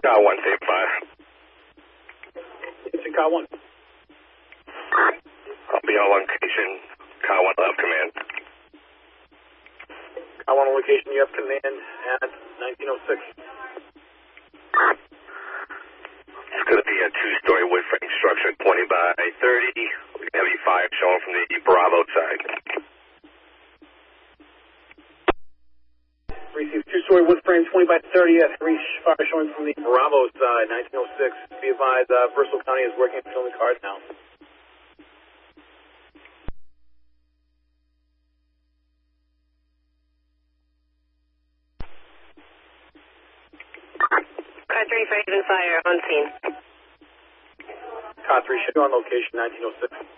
Car 1, save fire. It's in Car 1. I'll be on location. Car 1 will have command. Car 1 on location, you have command at 1906. It's going to be a two-story wood frame structure, 20 by 30. Heavy fire showing from the Bravo side. Receive two-story wood frame, 20 by 30 at 3 fire showing from the Bravo side, 1906. Be advised, Bristol County is working on filling the cars now. Car 3 for even fire on scene. Car 3 should be on location, 1906.